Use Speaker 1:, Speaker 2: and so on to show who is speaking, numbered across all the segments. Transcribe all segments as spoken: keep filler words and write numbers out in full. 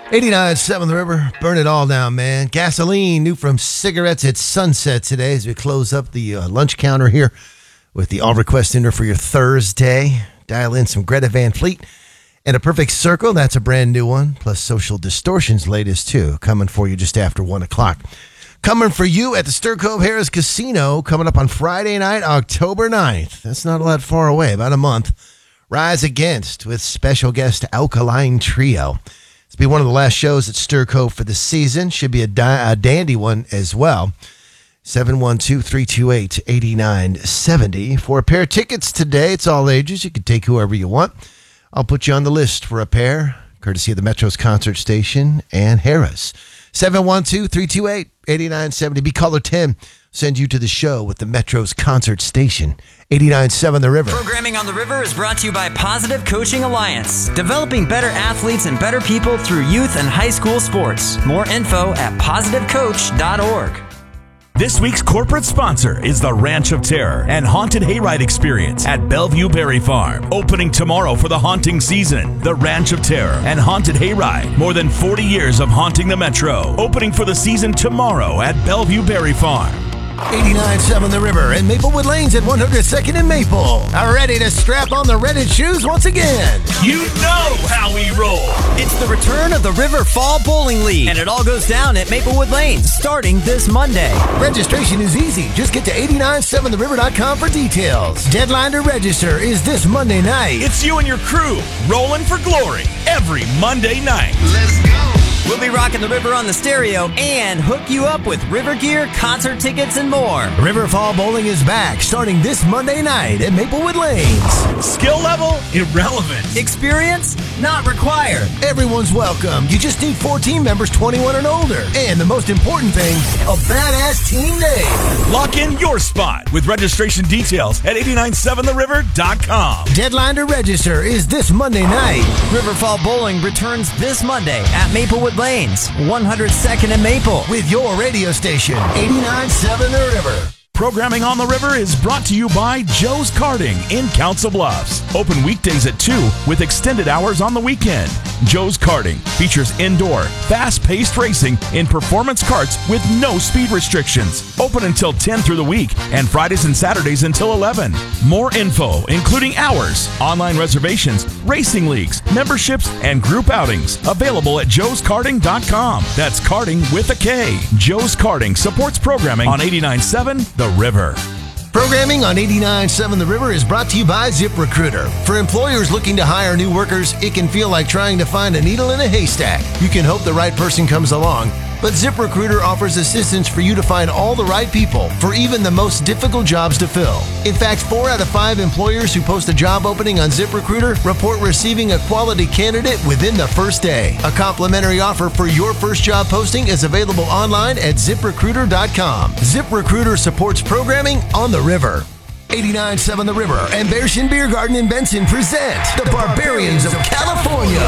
Speaker 1: eighty-nine point seven The River. Burn it all down, man. Gasoline, new from Cigarettes at Sunset today as we close up the uh, lunch counter here with the all-request dinner for your Thursday. Dial in some Greta Van Fleet and A Perfect Circle. That's a brand new one. Plus Social Distortion's latest, too. Coming for you just after one o'clock. Coming for you at the Stir Cove Harris Casino. Coming up on Friday night, October ninth. That's not a lot far away. About a month. Rise Against with special guest Alkaline Trio. It's be one of the last shows at Stir Cove for the season. Should be a, di- a dandy one as well. seven one two, three two eight, eight nine seven zero. For a pair of tickets today, it's all ages. You can take whoever you want. I'll put you on the list for a pair, courtesy of the Metro's Concert Station and Harris. seven one two, three two eight, eight nine seven zero. Be caller ten. Send you to the show with the Metro's Concert Station. eighty-nine point seven The River.
Speaker 2: Programming on the River is brought to you by Positive Coaching Alliance. Developing better athletes and better people through youth and high school sports. More info at positive coach dot org.
Speaker 3: This week's corporate sponsor is the Ranch of Terror and Haunted Hayride Experience at Bellevue Berry Farm. Opening tomorrow for the haunting season. The Ranch of Terror and Haunted Hayride. More than forty years of haunting the Metro. Opening for the season tomorrow at Bellevue Berry Farm.
Speaker 1: eighty-nine point seven The River and Maplewood Lanes at one hundred second and Maple are ready to strap on the Reddit shoes once again.
Speaker 3: You know how we roll.
Speaker 2: It's the return of the River Fall Bowling League, and it all goes down at Maplewood Lanes starting this Monday.
Speaker 1: Registration is easy. Just get to eight nine seven the river dot com for details. Deadline to register is this Monday night.
Speaker 3: It's you and your crew rolling for glory every Monday night.
Speaker 1: Let's go.
Speaker 2: We'll be rocking the River on the stereo and hook you up with river gear, concert tickets, and more.
Speaker 1: River Fall Bowling is back starting this Monday night at Maplewood Lanes.
Speaker 3: Skill level? Irrelevant.
Speaker 2: Experience? Not required.
Speaker 1: Everyone's welcome. You just need four team members twenty-one and older. And the most important thing, a badass team name.
Speaker 3: Lock in your spot with registration details at eight nine seven the river dot com.
Speaker 1: Deadline to register is this Monday night.
Speaker 2: River Fall Bowling returns this Monday at Maplewood Lanes, one hundred second and Maple.
Speaker 1: With your radio station, eighty-nine point seven The River.
Speaker 3: Programming on the River is brought to you by Joe's Karting in Council Bluffs. Open weekdays at two with extended hours on the weekend. Joe's Karting features indoor, fast-paced racing in performance karts with no speed restrictions. Open until ten through the week and Fridays and Saturdays until eleven. More info, including hours, online reservations, racing leagues, memberships, and group outings available at joes karting dot com. That's karting with a K. Joe's Karting supports programming on eighty-nine point seven The River.
Speaker 1: Programming on eighty-nine point seven The River is brought to you by ZipRecruiter. For employers looking to hire new workers, it can feel like trying to find a needle in a haystack. You can hope the right person comes along, but ZipRecruiter offers assistance for you to find all the right people for even the most difficult jobs to fill. In fact, four out of five employers who post a job opening on ZipRecruiter report receiving a quality candidate within the first day. A complimentary offer for your first job posting is available online at zip recruiter dot com. ZipRecruiter supports programming on the River. eighty-nine point seven The River and Bearshin Beer Garden in Benson present the Barbarians of California.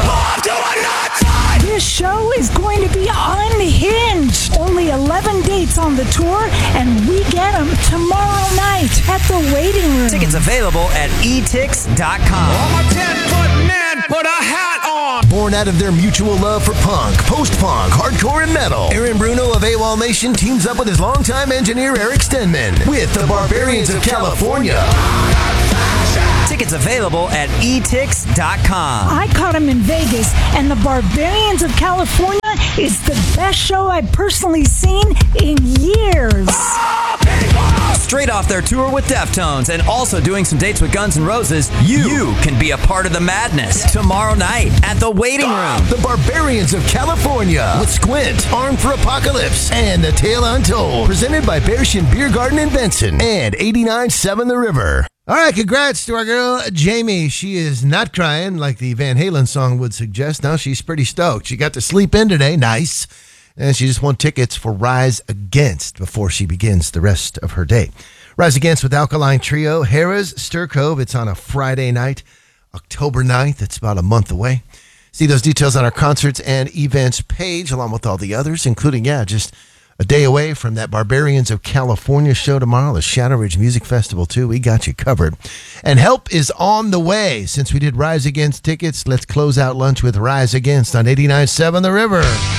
Speaker 4: This show is going to be unhinged. Only eleven dates on the tour, and we get them tomorrow night at the Waiting Room.
Speaker 2: Tickets available at e tix dot com.
Speaker 5: I'm a ten-foot man, put a hat on.
Speaker 1: Born out of their mutual love for punk, post-punk, hardcore, and metal, Aaron Bruno of AWOL Nation teams up with his longtime engineer Eric Stenman with the Barbarians of California.
Speaker 2: Tickets available at e tix dot com.
Speaker 4: I caught him in Vegas, and the Barbarians of California is the best show I've personally seen in years.
Speaker 2: Straight off their tour with Deftones and also doing some dates with Guns N' Roses, you, you can be a part of the madness tomorrow night at the Waiting Room.
Speaker 1: The Barbarians of California with Squint, Armed for Apocalypse, and The Tale Untold. Presented by Bearshin Beer Garden in Benson and eighty-nine point seven The River. All right, congrats to our girl, Jamie. She is not crying like the Van Halen song would suggest. Now she's pretty stoked. She got to sleep in today. Nice. And she just won tickets for Rise Against before she begins the rest of her day. Rise Against with Alkaline Trio, Harrah's, Stir Cove. It's on a Friday night, October ninth. It's about a month away. See those details on our concerts and events page, along with all the others, including, yeah, just A day away from that Barbarians of California show tomorrow, the Shadow Ridge Music Festival, too. We got you covered. And help is on the way. Since we did Rise Against tickets, let's close out lunch with Rise Against on eighty-nine point seven The River.